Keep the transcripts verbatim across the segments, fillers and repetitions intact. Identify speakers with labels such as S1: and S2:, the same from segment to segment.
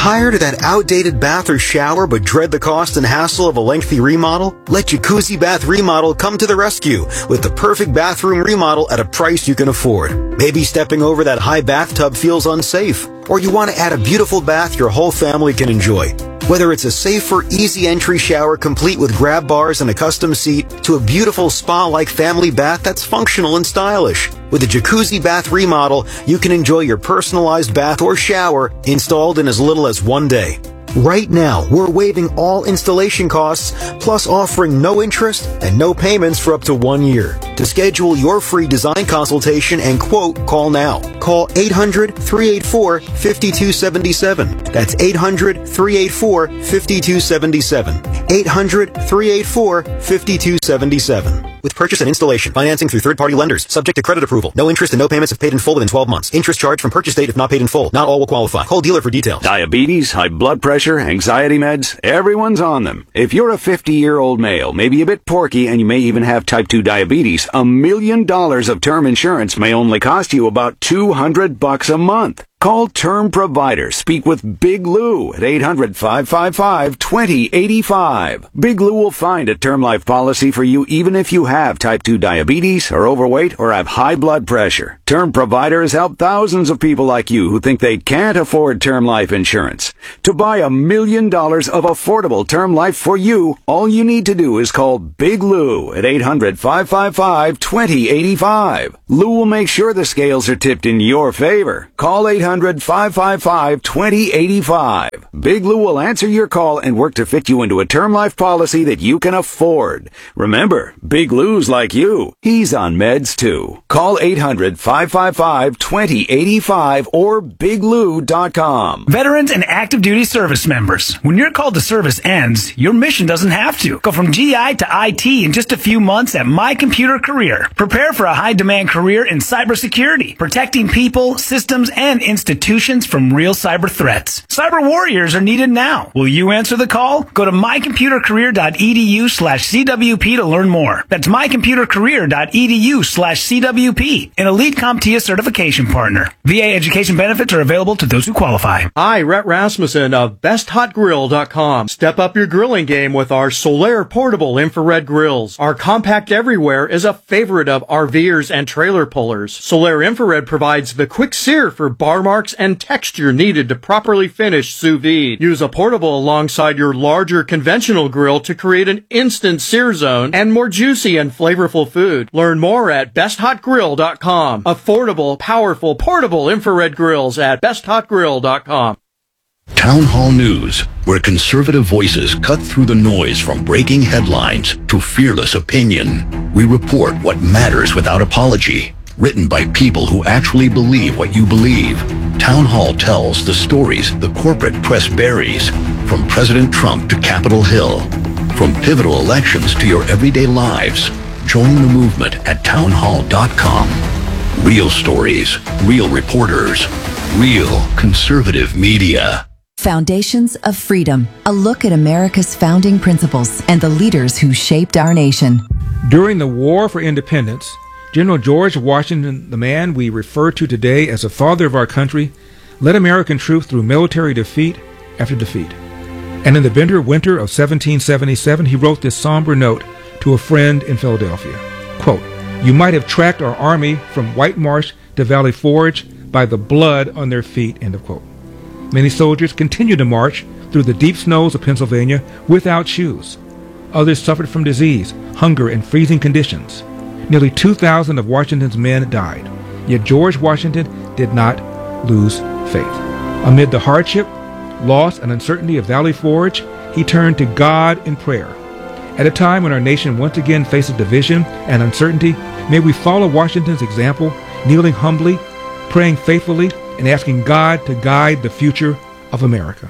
S1: Tired of that outdated bath or shower but dread the cost and hassle of a lengthy remodel? Let Jacuzzi Bath Remodel come to the rescue with the perfect bathroom remodel at a price you can afford. Maybe stepping over that high bathtub feels unsafe, or you want to add a beautiful bath your whole family can enjoy. Whether it's a safer, easy entry shower complete with grab bars and a custom seat to a beautiful spa-like family bath that's functional and stylish. With a Jacuzzi Bath Remodel, you can enjoy your personalized bath or shower installed in as little as one day. Right now, we're waiving all installation costs, plus offering no interest and no payments for up to one year. To schedule your free design consultation and quote, call now. Call eight hundred, three eight four, five two seven seven. That's eight hundred, three eight four, five two seven seven. eight hundred, three eight four, five two seven seven. With purchase and installation, financing through third-party lenders, subject to credit approval. No interest and no payments if paid in full within twelve months. Interest charged from purchase date if not paid in full. Not all will qualify. Call dealer for details.
S2: Diabetes, high blood pressure, anxiety meds, everyone's on them. If you're a fifty-year-old male, maybe a bit porky, and you may even have type two diabetes, a million dollars of term insurance may only cost you about two hundred bucks a month. Call Term Provider. Speak with Big Lou at eight hundred, five five five, two zero eight five. Big Lou will find a term life policy for you even if you have type two diabetes, are overweight, or have high blood pressure. Term Provider has helped thousands of people like you who think they can't afford term life insurance. To buy a million dollars of affordable term life for you, all you need to do is call Big Lou at eight hundred, five five five, two zero eight five. Lou will make sure the scales are tipped in your favor. Call eight hundred, five five five, two zero eight five. Big Lou will answer your call and work to fit you into a term life policy that you can afford. Remember, Big Lou's like you. He's on meds too. Call eight hundred, five five five, two zero eight five or big lou dot com.
S3: Veterans and active duty service members, when your call to service ends, your mission doesn't have to. Go from G I to I T in just a few months at My Computer Career. Prepare for a high-demand career in cybersecurity, protecting people, systems, and institutions from real cyber threats. Cyber warriors are needed now. Will you answer the call? Go to my computer career dot e d u slash c w p to learn more. That's my computer career dot e d u slash c w p, an elite CompTIA certification partner. V A education benefits are available to those who qualify.
S4: Hi, Rhett Rasmussen of best hot grill dot com. Step up your grilling game with our Solaire portable infrared grills. Our compact everywhere is a favorite of RVers and trailer pullers. Solaire infrared provides the quick sear for bar marks and texture needed to properly finish sous vide. Use a portable alongside your larger conventional grill to create an instant sear zone and more juicy and flavorful food. Learn more at best hot grill dot com. Affordable, powerful, portable infrared grills at best hot grill dot com.
S5: Town Hall News, where conservative voices cut through the noise from breaking headlines to fearless opinion. We report what matters without apology. Written by people who actually believe what you believe. Town Hall tells the stories the corporate press buries, from President Trump to Capitol Hill, from pivotal elections to your everyday lives. Join the movement at town hall dot com. Real stories, real reporters, real conservative media.
S6: Foundations of Freedom, a look at America's founding principles and the leaders who shaped our nation.
S7: During the War for Independence, General George Washington, the man we refer to today as the father of our country, led American troops through military defeat after defeat. And in the bitter winter of seventeen seventy-seven, he wrote this somber note to a friend in Philadelphia. Quote, "You might have tracked our army from White Marsh to Valley Forge by the blood on their feet," end of quote. Many soldiers continued to march through the deep snows of Pennsylvania without shoes. Others suffered from disease, hunger, and freezing conditions. Nearly two thousand of Washington's men died. Yet George Washington did not lose faith. Amid the hardship, loss, and uncertainty of Valley Forge, he turned to God in prayer. At a time when our nation once again faces division and uncertainty, may we follow Washington's example, kneeling humbly, praying faithfully, and asking God to guide the future of America.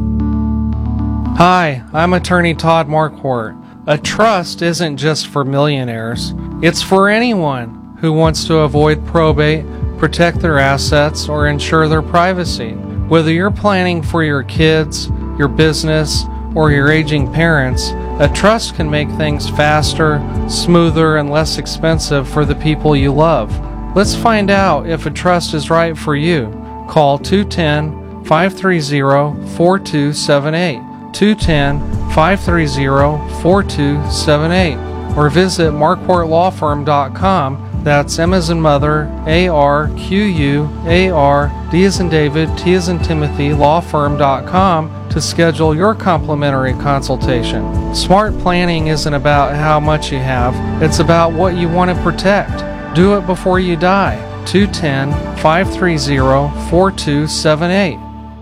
S8: Hi, I'm attorney Todd Marquardt. A trust isn't just for millionaires. It's for anyone who wants to avoid probate, protect their assets, or ensure their privacy. Whether you're planning for your kids, your business, or your aging parents, a trust can make things faster, smoother, and less expensive for the people you love. Let's find out if a trust is right for you. Call two one zero, five three zero, four two seven eight. two one zero, five three zero, four two seven eight. Or visit marquardt law firm dot com. That's M as in mother, A R Q U A R, D as in David, T as in Timothy, law firm dot com to schedule your complimentary consultation. Smart planning isn't about how much you have, it's about what you want to protect. Do it before you die. two one zero, five three zero, four two seven eight.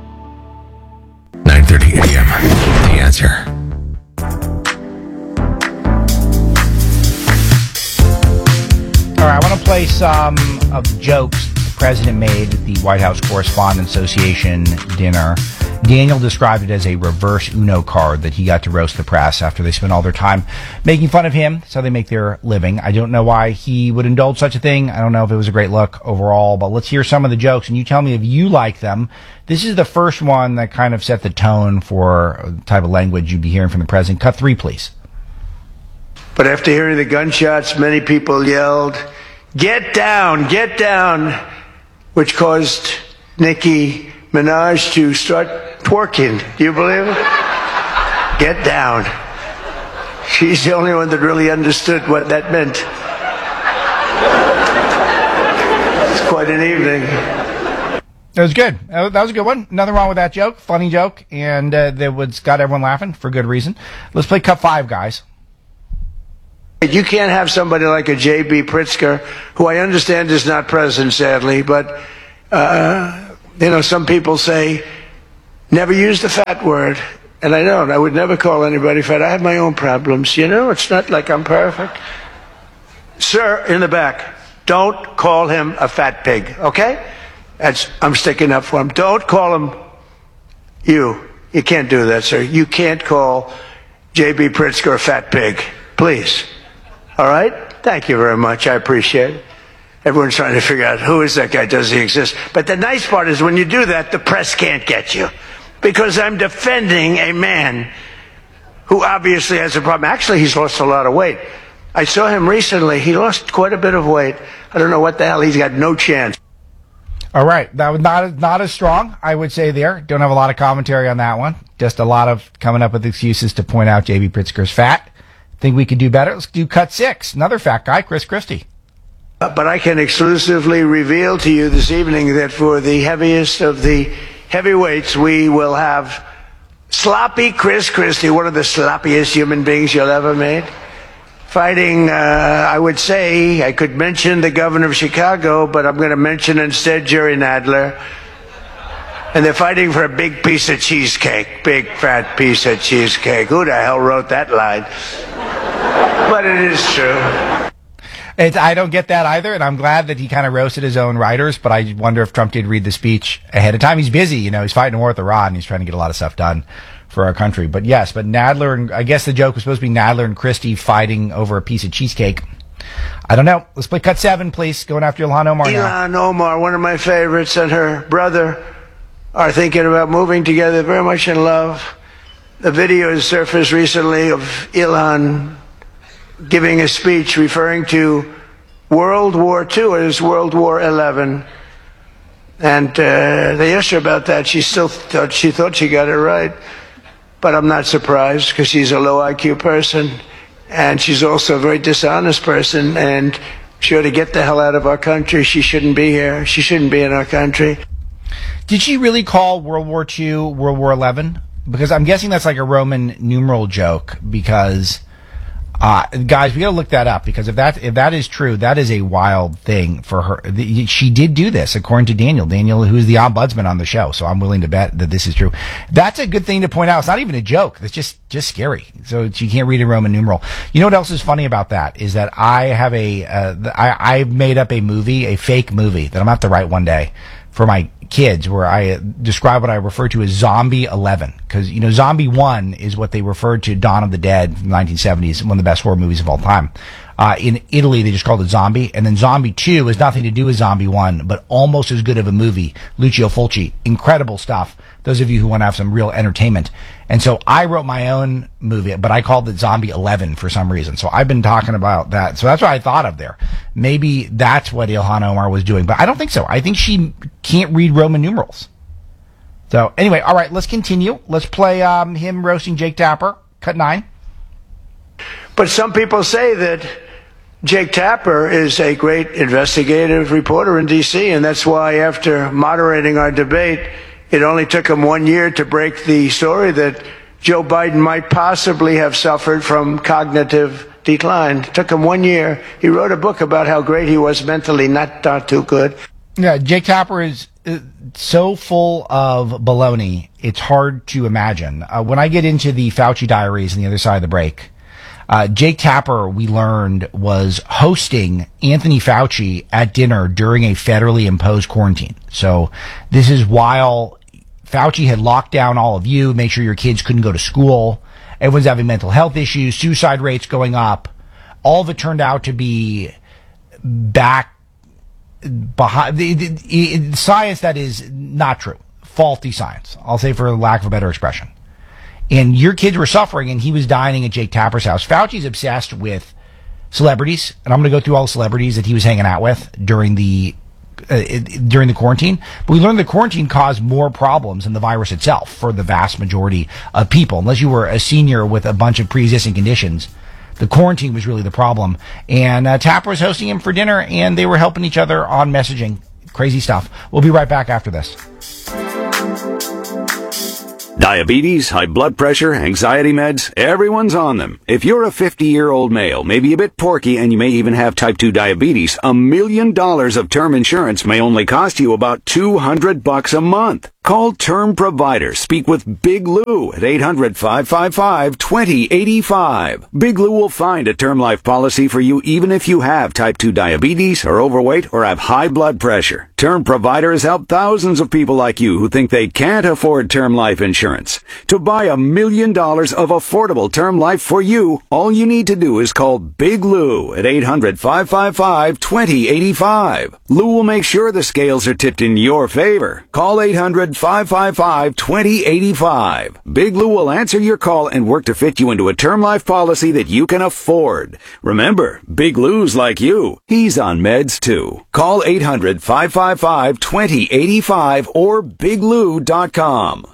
S9: nine thirty a.m. The Answer.
S10: All right, I want to play some of the jokes the president made at the White House Correspondents Association dinner. Daniel described it as a reverse Uno card that he got to roast the press after they spent all their time making fun of him. That's how they make their living. I don't know why he would indulge such a thing. I don't know if it was a great look overall, but let's hear some of the jokes, and you tell me if you like them. This is the first one that kind of set the tone for the type of language you'd be hearing from the president. Cut three, please.
S11: But after hearing the gunshots, many people yelled, "Get down, get down," which caused Nicki Minaj to start twerking. Do you believe it? Get down. She's the only one that really understood what that meant. It's quite an evening.
S10: That was good. That was a good one. Nothing wrong with that joke. Funny joke. And uh, that was got everyone laughing for good reason. Let's play cut five, guys.
S11: You can't have somebody like a J B. Pritzker, who I understand is not present, sadly, but, uh, you know, some people say, never use the fat word. And I don't. I would never call anybody fat. I have my own problems, you know? It's not like I'm perfect. Sir, in the back, don't call him a fat pig, okay? That's, I'm sticking up for him. Don't call him you. You can't do that, sir. You can't call J B. Pritzker a fat pig. Please. All right? Thank you very much. I appreciate it. Everyone's trying to figure out, who is that guy? Does he exist? But the nice part is when you do that, the press can't get you. Because I'm defending a man who obviously has a problem. Actually, he's lost a lot of weight. I saw him recently. He lost quite a bit of weight. I don't know what the hell. He's got no chance.
S10: All right. That was not, not as strong, I would say there. Don't have a lot of commentary on that one. Just a lot of coming up with excuses to point out J B. Pritzker's fat. Think we could do better? Let's do cut six. Another fat guy, Chris Christie.
S11: Uh, but I can exclusively reveal to you this evening that for the heaviest of the heavyweights, we will have sloppy Chris Christie, one of the sloppiest human beings you'll ever meet, fighting, uh, I would say, I could mention the governor of Chicago, but I'm going to mention instead Jerry Nadler. And they're fighting for a big piece of cheesecake. Big, fat piece of cheesecake. Who the hell wrote that line? But it is true.
S10: It's, I don't get that either, and I'm glad that he kind of roasted his own writers, but I wonder if Trump did read the speech ahead of time. He's busy, you know, he's fighting a war with Iran, and he's trying to get a lot of stuff done for our country. But yes, but Nadler, and I guess the joke was supposed to be Nadler and Christie fighting over a piece of cheesecake. I don't know. Let's play cut seven, please. Going after Ilhan Omar now.
S11: Ilhan Omar, one of my favorites, and her brother are thinking about moving together, very much in love. The video has surfaced recently of Ilhan giving a speech referring to World War Two as World War Eleven. And uh, they asked her about that. She still thought she thought she got it right. But I'm not surprised, because she's a low I Q person, and she's also a very dishonest person, and she ought to get the hell out of our country. She shouldn't be here. She shouldn't be in our country.
S10: Did she really call World War Two World War Eleven? Because I'm guessing that's like a Roman numeral joke. Because, uh, guys, we got to look that up. Because if that if that is true, that is a wild thing for her. The, she did do this, according to Daniel. Daniel, who is the ombudsman on the show, so I'm willing to bet that this is true. That's a good thing to point out. It's not even a joke. It's just just scary. So she can't read a Roman numeral. You know what else is funny about that is that I have a uh, I I made up a movie, a fake movie that I'm gonna have to write one day for my kids, where I describe what I refer to as Zombie eleven. Because, you know, Zombie one is what they referred to Dawn of the Dead from the nineteen seventies, one of the best horror movies of all time. Uh, in Italy, they just called it Zombie. And then Zombie two has nothing to do with Zombie one, but almost as good of a movie. Lucio Fulci. Incredible stuff. Those of you who want to have some real entertainment. And so I wrote my own movie, but I called it Zombie eleven for some reason. So I've been talking about that. So that's what I thought of there. Maybe that's what Ilhan Omar was doing, but I don't think so. I think she can't read Roman numerals. So anyway, all right, let's continue. Let's play um, him roasting Jake Tapper. Cut nine.
S11: But some people say that Jake Tapper is a great investigative reporter in D C, and that's why after moderating our debate, it only took him one year to break the story that Joe Biden might possibly have suffered from cognitive decline. It took him one year. He wrote a book about how great he was mentally, not, not too good.
S10: Yeah, Jake Tapper is uh, so full of baloney, it's hard to imagine. Uh, when I get into the Fauci diaries on the other side of the break, uh, Jake Tapper, we learned, was hosting Anthony Fauci at dinner during a federally imposed quarantine. So this is while Fauci had locked down all of you, made sure your kids couldn't go to school. Everyone's having mental health issues, suicide rates going up. All of it turned out to be back behind the, the, the science that is not true. Faulty science. I'll say for lack of a better expression. And your kids were suffering, and he was dining at Jake Tapper's house. Fauci's obsessed with celebrities, and I'm going to go through all the celebrities that he was hanging out with during the uh, during the quarantine. But we learned the quarantine caused more problems than the virus itself for the vast majority of people. Unless you were a senior with a bunch of pre-existing conditions, the quarantine was really the problem. And uh, Tapper was hosting him for dinner, and they were helping each other on messaging. Crazy stuff. We'll be right back after this.
S2: Diabetes, high blood pressure, anxiety meds, everyone's on them. If you're a fifty-year-old male, maybe a bit porky, and you may even have type two diabetes, a million dollars of term insurance may only cost you about two hundred bucks a month. Call Term Provider. Speak with Big Lou at eight hundred, five five five, two zero eight five. Big Lou will find a term life policy for you even if you have type two diabetes, are overweight, or have high blood pressure. Term Provider has helped thousands of people like you who think they can't afford term life insurance. To buy a million dollars of affordable term life for you, all you need to do is call Big Lou at eight hundred, five five five, two zero eight five. Lou will make sure the scales are tipped in your favor. Call eight hundred, five five five, two zero eight five. Big Lou will answer your call and work to fit you into a term life policy that you can afford. Remember, Big Lou's like you. He's on meds too. Call eight hundred, five five five, two zero eight five or big lou dot com.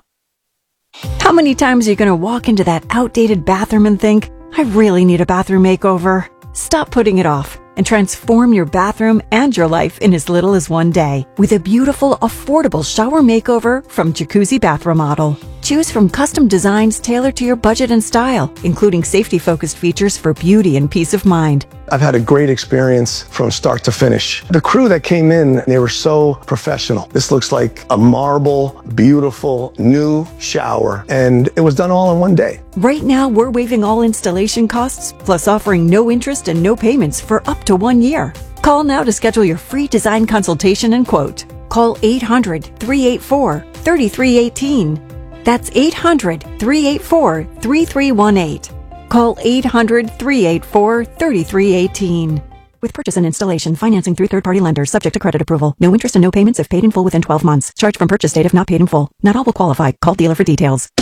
S12: How many times are you going to walk into that outdated bathroom and think, I really need a bathroom makeover? Stop putting it off and transform your bathroom and your life in as little as one day with a beautiful, affordable shower makeover from Jacuzzi Bath Remodel. Choose from custom designs tailored to your budget and style, including safety-focused features for beauty and peace of mind.
S13: I've had a great experience from start to finish. The crew that came in, they were so professional. This looks like a marble, beautiful, new shower, and it was done all in one day.
S12: Right now, we're waiving all installation costs, plus offering no interest and no payments for up to one year. Call now to schedule your free design consultation and quote. Call eight hundred, three eight four, three three one eight. That's eight hundred, three eight four, three three one eight. Call eight hundred, three eight four, three three one eight. With purchase and installation, financing through third-party lenders, subject to credit approval. No interest and no payments if paid in full within twelve months. Charge from purchase date if not paid in full. Not all will qualify. Call dealer for details.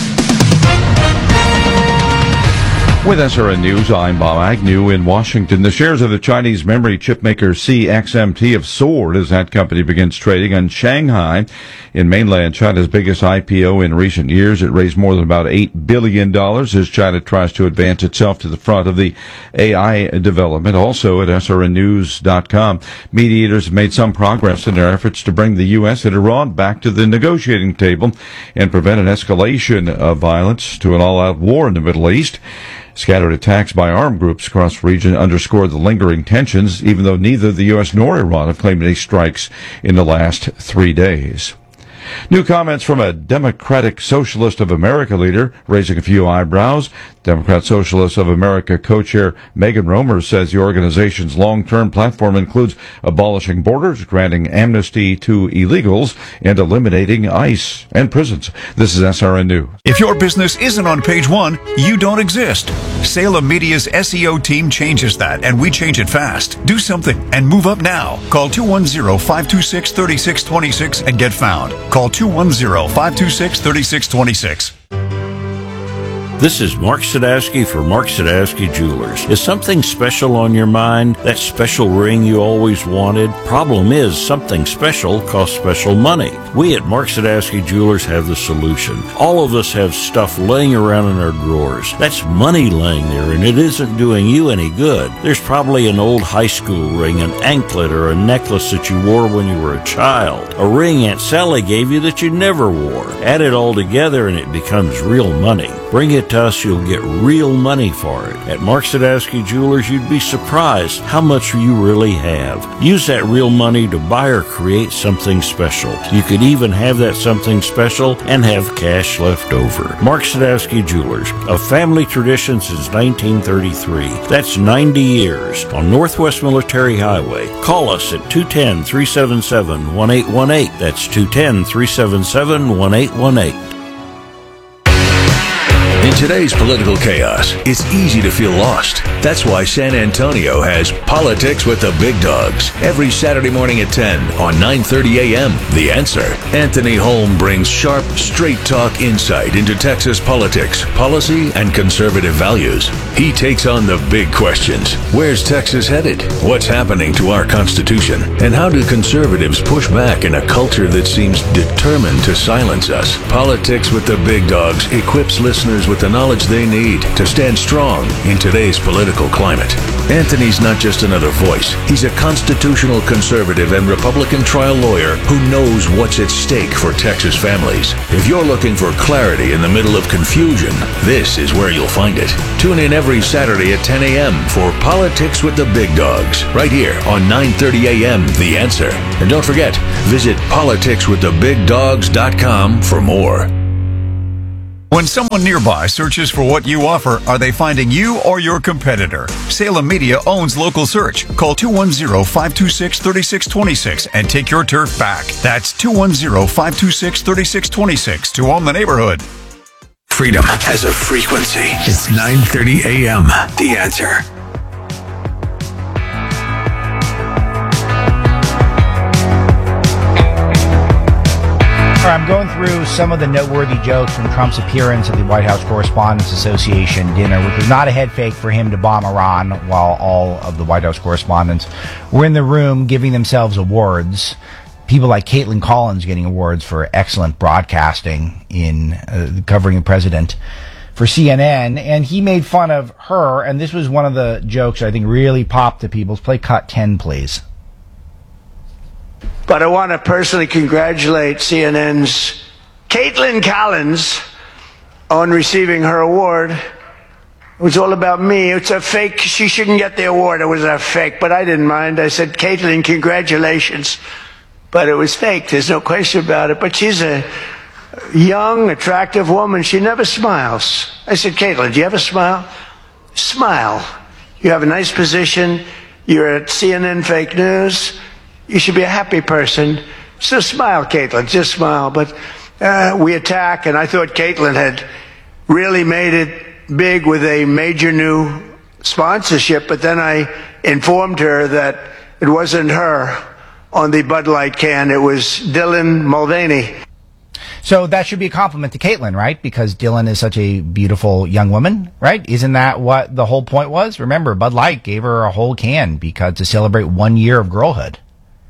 S14: With S R N News, I'm Bob Agnew in Washington. The shares of the Chinese memory chip maker C X M T have soared as that company begins trading on Shanghai. In mainland China's biggest I P O in recent years, it raised more than about eight billion dollars as China tries to advance itself to the front of the A I development. Also at S R N news dot com, mediators have made some progress in their efforts to bring the U S and Iran back to the negotiating table and prevent an escalation of violence to an all-out war in the Middle East. Scattered attacks by armed groups across the region underscore the lingering tensions, even though neither the U S nor Iran have claimed any strikes in the last three days. New comments from a Democratic Socialist of America leader raising a few eyebrows. Democrat Socialist of America co-chair Megan Romer says the organization's long-term platform includes abolishing borders, granting amnesty to illegals, and eliminating ICE and prisons. This is S R N News.
S15: If your business isn't on page one, you don't exist. Salem Media's S E O team changes that, and we change it fast. Do something and move up now. Call two one zero, five two six, three six two six and get found. Call two one zero, five two six, three six two six.
S16: This is Mark Sadowski for Mark Sadowski Jewelers. Is something special on your mind? That special ring you always wanted? Problem is, something special costs special money. We at Mark Sadowski Jewelers have the solution. All of us have stuff laying around in our drawers. That's money laying there, and it isn't doing you any good. There's probably an old high school ring, an anklet, or a necklace that you wore when you were a child. A ring Aunt Sally gave you that you never wore. Add it all together and it becomes real money. Bring it to us, you'll get real money for it. At Mark Sadowski Jewelers, you'd be surprised how much you really have. Use that real money to buy or create something special. You could even have that something special and have cash left over. Mark Sadowski Jewelers, a family tradition since nineteen thirty-three. That's ninety years on Northwest Military Highway. Call us at two one zero, three seven seven, one eight one eight. That's two one zero, three seven seven, one eight one eight.
S17: In today's political chaos, it's easy to feel lost. That's why San Antonio has Politics with the Big Dogs every Saturday morning at ten on nine thirty a.m. The Answer. Anthony Holm brings sharp, straight talk insight into Texas politics, policy, and conservative values. He takes on the big questions. Where's Texas headed? What's happening to our Constitution? And how do conservatives push back in a culture that seems determined to silence us? Politics with the Big Dogs equips listeners with the knowledge they need to stand strong in today's political climate. Anthony's not just another voice. He's a constitutional conservative and Republican trial lawyer who knows what's at stake for Texas families. If you're looking for clarity in the middle of confusion, this is where you'll find it. Tune in every Saturday at ten a.m. for Politics with the Big Dogs, right here on nine thirty a.m. The Answer. And don't forget, visit politics with the big dogs dot com for more.
S15: When someone nearby searches for what you offer, are they finding you or your competitor? Salem Media owns local search. Call two one zero, five two six, three six two six and take your turf back. That's two one zero, five two six, three six two six to own the neighborhood.
S9: Freedom has a frequency. It's nine thirty a.m. The Answer.
S10: I'm going through some of the noteworthy jokes from Trump's appearance at the White House Correspondents Association dinner, which was not a head fake for him to bomb Iran while all of the White House correspondents were in the room giving themselves awards. People like Caitlin Collins getting awards for excellent broadcasting in uh, covering the president for C N N, and he made fun of her, and this was one of the jokes I think really popped to people. Play cut ten, please.
S11: But I want to personally congratulate C N N's Caitlin Collins on receiving her award. It was all about me. It's a fake. She shouldn't get the award. It was a fake, but I didn't mind. I said, Caitlin, congratulations. But it was fake. There's no question about it. But she's a young, attractive woman. She never smiles. I said, Caitlin, do you ever smile? Smile. You have a nice position. You're at C N N Fake News. You should be a happy person. So smile, Caitlin. Just smile. But uh, we attack, and I thought Caitlin had really made it big with a major new sponsorship, but then I informed her that it wasn't her on the Bud Light can. It was Dylan Mulvaney.
S10: So that should be a compliment to Caitlin, right? Because Dylan is such a beautiful young woman, right? Isn't that what the whole point was? Remember, Bud Light gave her a whole can because to celebrate one year of girlhood.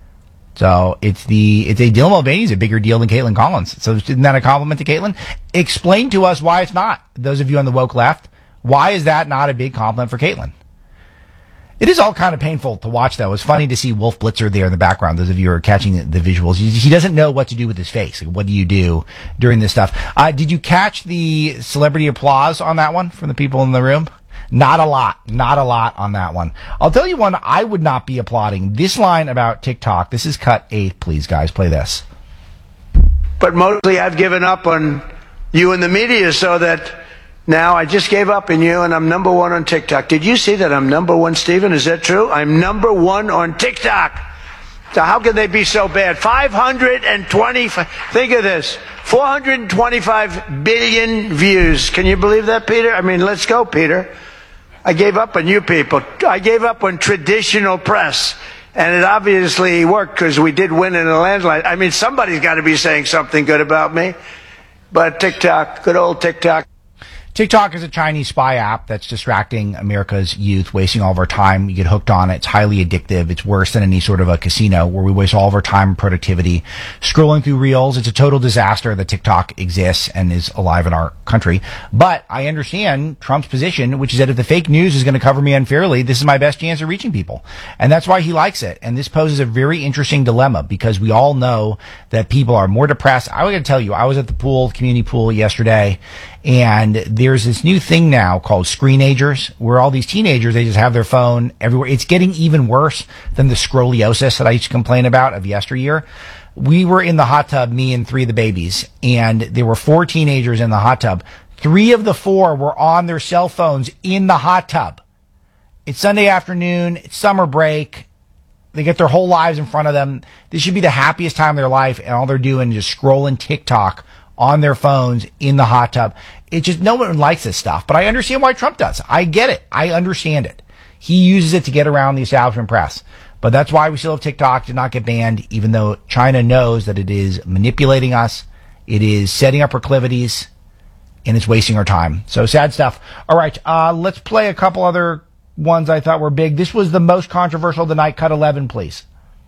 S10: So it's the it's a Dylan Mulvaney is a bigger deal than Caitlin Collins. So isn't that a compliment to Caitlin? Explain to us why it's not. Those of you on the woke left, why is that not a big compliment for Caitlin? It is all kind of painful to watch, though. It's funny to see Wolf Blitzer there in the background. Those of you who are catching the, the visuals, he, he doesn't know what to do with his face. Like, what do you do during this stuff? Uh, did you catch the celebrity applause on that one from the people in the room? Not a lot. Not a lot on that one. I'll tell you one I would not be applauding. This line about TikTok. This is cut eight, please, guys. Play this.
S11: But mostly I've given up on you and the media, so that now I just gave up on you and I'm number one on TikTok. Did you see that I'm number one, Stephen? Is that true? I'm number one on TikTok. So how can they be so bad? five hundred twenty, think of this, four hundred twenty-five billion views. Can you believe that, Peter? I mean, let's go, Peter. I gave up on you people. I gave up on traditional press. And it obviously worked because we did win in a landslide. I mean, somebody's got to be saying something good about me. But TikTok, good old TikTok.
S10: TikTok is a Chinese spy app that's distracting America's youth, wasting all of our time. You get hooked on it. It's highly addictive. It's worse than any sort of a casino where we waste all of our time and productivity scrolling through reels. It's a total disaster that TikTok exists and is alive in our country. But I understand Trump's position, which is that if the fake news is going to cover me unfairly, this is my best chance of reaching people. And that's why he likes it. And this poses a very interesting dilemma because we all know that people are more depressed. I was going to tell you, I was at the pool, community pool yesterday, and there's this new thing now called screenagers, where all these teenagers, they just have their phone everywhere. It's getting even worse than the scoliosis that I used to complain about of yesteryear. We were in the hot tub, me and three of the babies, and there were four teenagers in the hot tub. Three of the four were on their cell phones in the hot tub. It's Sunday afternoon. It's summer break. They get their whole lives in front of them. This should be the happiest time of their life, and all they're doing is just scrolling TikTok on their phones in the hot tub. It just, no one likes this stuff, but I understand why Trump does. I get it. I understand it. He uses it to get around the establishment press. But that's why we still have TikTok to not get banned, even though China knows that it is manipulating us. It is setting up proclivities, and it's wasting our time. So sad stuff. All right, uh, let's play a couple other ones I thought were big. This was the most controversial of the night. Cut eleven, please.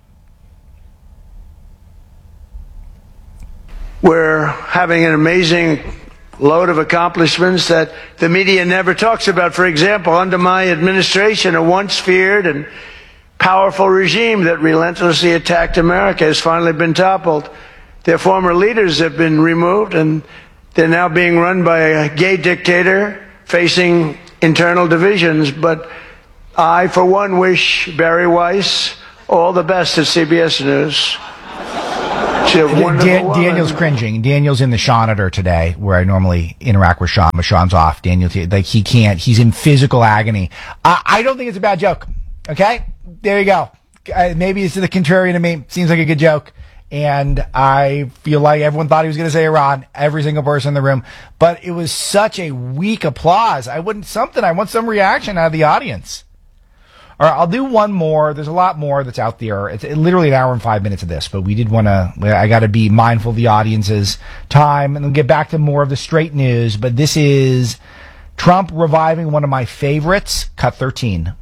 S11: We're having an amazing load of accomplishments that the media never talks about. For example, under my administration, a once feared and powerful regime that relentlessly attacked America has finally been toppled. Their former leaders have been removed, and they're now being run by a gay dictator facing internal divisions. But I, for one, wish Barry Weiss all the best at C B S News.
S10: Dan, Daniel's cringing. Daniel's in the Sean editor today, where I normally interact with Sean. But Sean's off. Daniel, like he can't. He's in physical agony. I, I don't think it's a bad joke. Okay, there you go. Uh, maybe it's the contrarian to me. Seems like a good joke, and I feel like everyone thought he was going to say Iran. Every single person in the room, but it was such a weak applause. I wouldn't something. I want some reaction out of the audience. All right, I'll do one more. There's a lot more that's out there. It's literally an hour and five minutes of this, but we did want to, I got to be mindful of the audience's time, and we'll get back to more of the straight news. But this is Trump reviving one of my favorites, cut thirteen.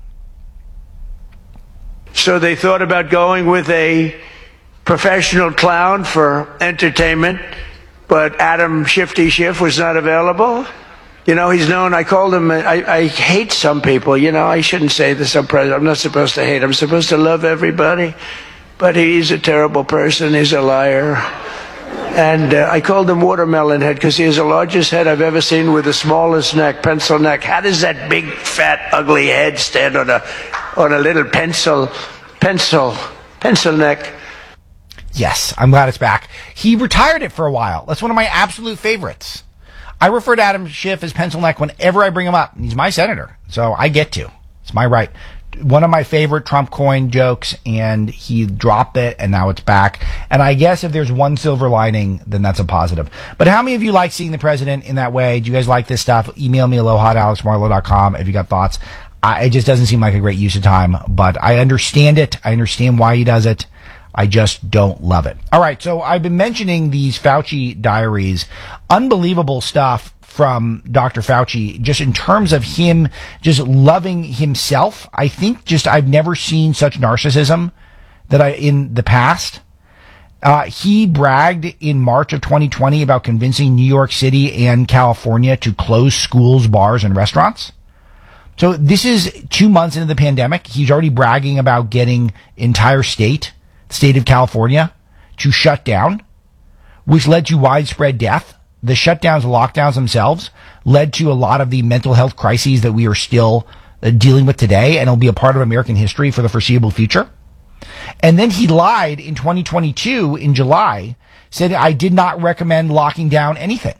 S11: So they thought about going with a professional clown for entertainment, but Adam Shifty Schiff was not available. You know, he's known, I called him, I, I hate some people, you know, I shouldn't say this, I'm president, I'm not supposed to hate, I'm supposed to love everybody, but he's a terrible person, he's a liar. And uh, I called him Watermelon Head because he has the largest head I've ever seen with the smallest neck, pencil neck. How does that big, fat, ugly head stand on a, on a little pencil, pencil, pencil neck?
S10: Yes, I'm glad it's back. He retired it for a while. That's one of my absolute favorites. I refer to Adam Schiff as pencil neck whenever I bring him up. He's my senator, so I get to. It's my right. One of my favorite Trump coin jokes, and he dropped it, and now it's back. And I guess if there's one silver lining, then that's a positive. But how many of you like seeing the president in that way? Do you guys like this stuff? Email me, aloha at alex marlow dot com if you got thoughts. I, it just doesn't seem like a great use of time, but I understand it. I understand why he does it. I just don't love it. All right, so I've been mentioning these Fauci diaries. Unbelievable stuff from Doctor Fauci, just in terms of him just loving himself. I think just I've never seen such narcissism that I in the past. Uh, he bragged in March of twenty twenty about convincing New York City and California to close schools, bars, and restaurants. So this is two months into the pandemic. He's already bragging about getting entire state, the state of California, to shut down, which led to widespread death. The shutdowns, lockdowns themselves led to a lot of the mental health crises that we are still uh, dealing with today, and it'll be a part of American history for the foreseeable future. And then he lied in twenty twenty-two in July, said, I did not recommend locking down anything.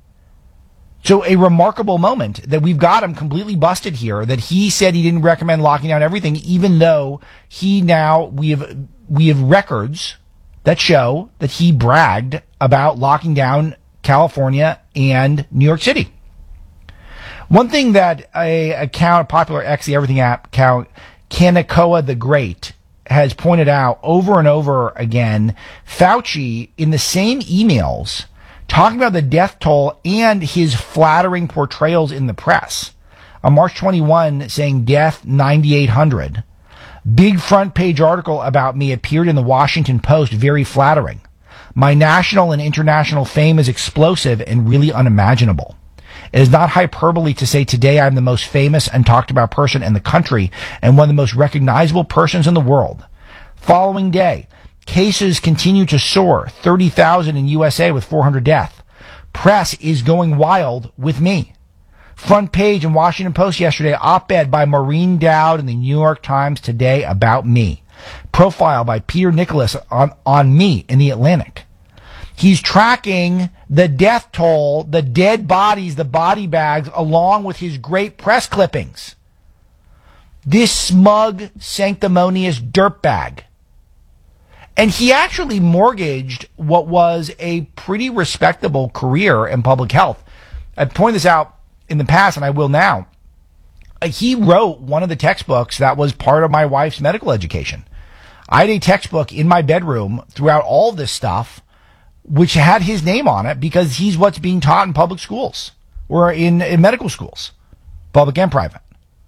S10: So a remarkable moment that we've got him completely busted here, that he said he didn't recommend locking down everything, even though he now, we have, we have records that show that he bragged about locking down California and New York City. One thing that a account, a popular X, the Everything app account, Kanekoa the Great, has pointed out over and over again, Fauci, in the same emails talking about the death toll and his flattering portrayals in the press. On March twenty-first, saying death ninety-eight hundred. Big front page article about me appeared in the Washington Post, very flattering. My national and international fame is explosive and really unimaginable. It is not hyperbole to say today I'm the most famous and talked about person in the country and one of the most recognizable persons in the world. Following day, cases continue to soar, thirty thousand in U S A with four hundred deaths. Press is going wild with me. Front page in Washington Post yesterday, op-ed by Maureen Dowd in the New York Times today about me. Profile by Peter Nicholas on, on me in the Atlantic. He's tracking the death toll, the dead bodies, the body bags, along with his great press clippings. This smug, sanctimonious dirtbag. And he actually mortgaged what was a pretty respectable career in public health. I pointed this out in the past, and I will now. He wrote one of the textbooks that was part of my wife's medical education. I had a textbook in my bedroom throughout all this stuff, which had his name on it because he's what's being taught in public schools or in, in medical schools, public and private.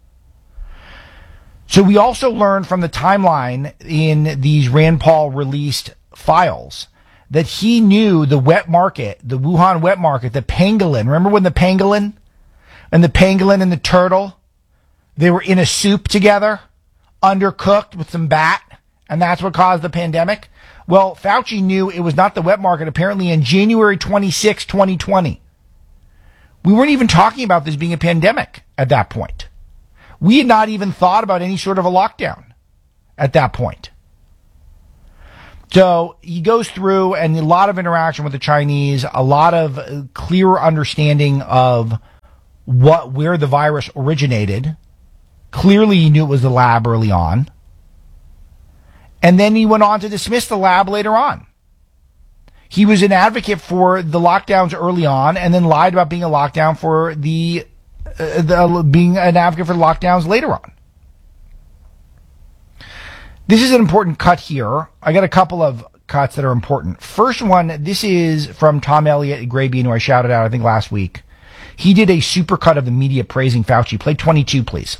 S10: So we also learned from the timeline in these Rand Paul released files that he knew the wet market, the Wuhan wet market, the pangolin. Remember when the pangolin and the pangolin and the turtle, they were in a soup together, undercooked with some bat, and that's what caused the pandemic? Well, Fauci knew it was not the wet market apparently in January twenty-sixth, twenty twenty. We weren't even talking about this being a pandemic at that point. We had not even thought about any sort of a lockdown at that point. So he goes through and a lot of interaction with the Chinese, a lot of clearer understanding of what, where the virus originated. Clearly he knew it was the lab early on. And then he went on to dismiss the lab later on. He was an advocate for the lockdowns early on and then lied about being a lockdown for the, uh, the being an advocate for the lockdowns later on. This is an important cut here. I got a couple of cuts that are important. First one, this is from Tom Elliott at Graybean, who I shouted out, I think, last week. He did a super cut of the media praising Fauci. Play twenty-two, please.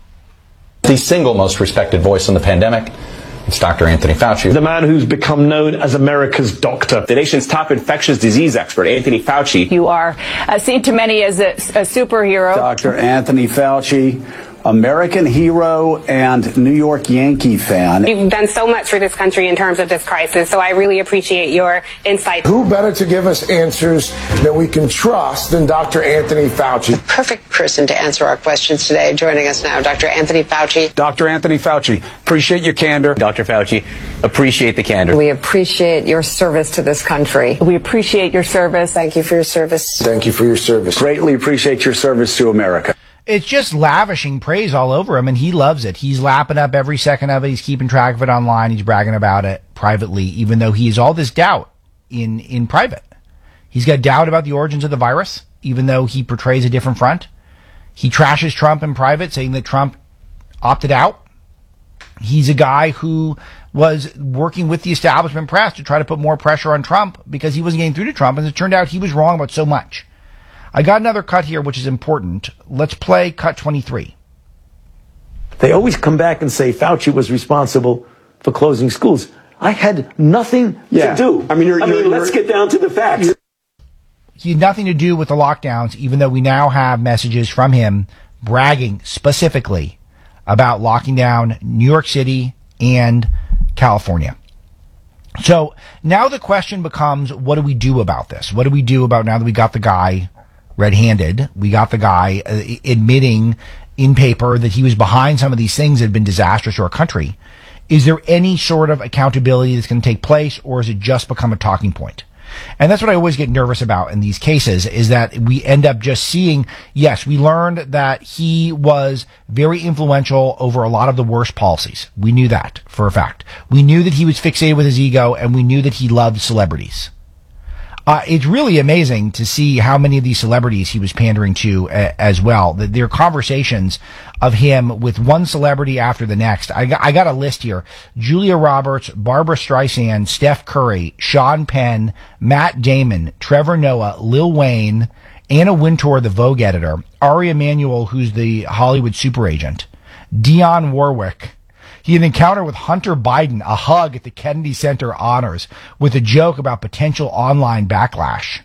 S18: The single most respected voice in the pandemic, it's Doctor Anthony Fauci.
S19: The man who's become known as America's doctor. The nation's top infectious disease expert, Anthony Fauci.
S20: You are uh, seen to many as a, a superhero.
S21: Doctor Anthony Fauci, American hero and New York Yankee fan.
S22: You've done so much for this country in terms of this crisis, so I really appreciate your insight.
S23: Who better to give us answers that we can trust than Doctor Anthony Fauci?
S24: The perfect person to answer our questions today. Joining us now, Doctor Anthony Fauci.
S21: Doctor Anthony Fauci, appreciate your candor.
S19: Doctor Fauci, appreciate the candor.
S24: We appreciate your service to this country.
S20: We appreciate your service.
S24: Thank you for your service.
S23: Thank you for your service.
S21: Greatly appreciate your service to America.
S10: It's just lavishing praise all over him, and he loves it. He's lapping up every second of it. He's keeping track of it online. He's bragging about it privately, even though he has all this doubt in, in private. He's got doubt about the origins of the virus, even though he portrays a different front. He trashes Trump in private, saying that Trump opted out. He's a guy who was working with the establishment press to try to put more pressure on Trump because he wasn't getting through to Trump, and it turned out he was wrong about so much. I got another cut here, which is important. Let's play cut twenty-three.
S25: They always come back and say Fauci was responsible for closing schools. I had nothing
S19: yeah.
S25: to do.
S19: I mean, you're,
S25: I mean
S19: you're,
S25: let's
S19: you're,
S25: get down to the facts.
S10: He had nothing to do with the lockdowns, even though we now have messages from him bragging specifically about locking down New York City and California. So now the question becomes, what do we do about this? What do we do about now that we got the guy red-handed? We got the guy uh, admitting in paper that he was behind some of these things that had been disastrous to our country. Is there any sort of accountability that's going to take place, or has it just become a talking point? And that's what I always get nervous about in these cases, is that we end up just seeing, yes, we learned that he was very influential over a lot of the worst policies. We knew that for a fact. We knew that he was fixated with his ego, and we knew that he loved celebrities. Uh, it's really amazing to see how many of these celebrities he was pandering to uh, as well. The, their conversations of him with one celebrity after the next. I got, I got a list here. Julia Roberts, Barbara Streisand, Steph Curry, Sean Penn, Matt Damon, Trevor Noah, Lil Wayne, Anna Wintour, the Vogue editor, Ari Emanuel, who's the Hollywood super agent, Dionne Warwick. He had an encounter with Hunter Biden, a hug at the Kennedy Center honors, with a joke about potential online backlash.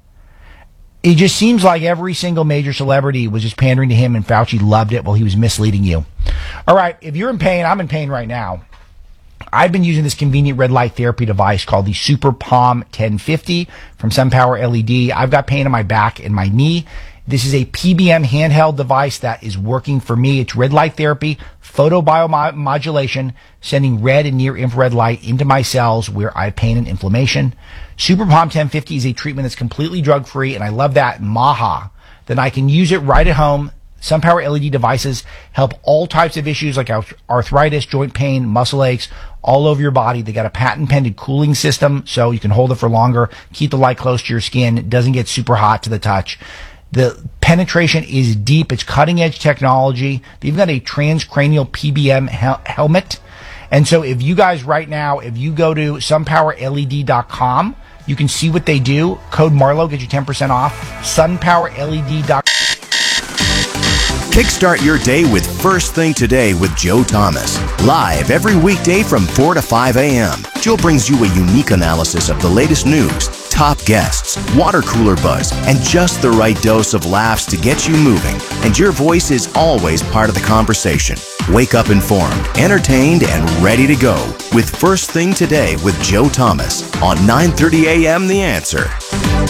S10: It just seems like every single major celebrity was just pandering to him, and Fauci loved it while he was misleading you. All right, if you're in pain, I'm in pain right now. I've been using this convenient red light therapy device called the Super Palm ten fifty from SunPower L E D. I've got pain in my back and my knee. This is a P B M handheld device that is working for me. It's red light therapy, photobiomodulation, sending red and near infrared light into my cells where I have pain and inflammation. Super Palm ten fifty is a treatment that's completely drug-free, and I love that. Maha. Then I can use it right at home. SunPower L E D devices help all types of issues like arthritis, joint pain, muscle aches, all over your body. They got a patent-pending cooling system, so you can hold it for longer, keep the light close to your skin. It doesn't get super hot to the touch. The penetration is deep. It's cutting-edge technology. They've got a transcranial P B M hel- helmet. And so if you guys right now, if you go to sun power L E D dot com, you can see what they do. Code Marlowe gets you ten percent off. sun power L E D dot com.
S1: Kickstart your day with First Thing Today with Joe Thomas. Live every weekday from four to five a.m. Joe brings you a unique analysis of the latest news, top guests, water cooler buzz, and just the right dose of laughs to get you moving. And your voice is always part of the conversation. Wake up informed, entertained, and ready to go with First Thing Today with Joe Thomas on nine thirty a.m. The Answer.